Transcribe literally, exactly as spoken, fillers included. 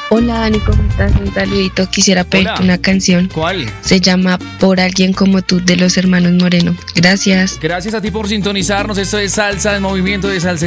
Hola Dani, ¿cómo estás? Un saludito, quisiera pedirte Hola. una canción. ¿Cuál? Se llama Por alguien como tú, de los hermanos Moreno. Gracias. Gracias a ti por sintonizarnos. Esto es Salsa en Movimiento de Salsa.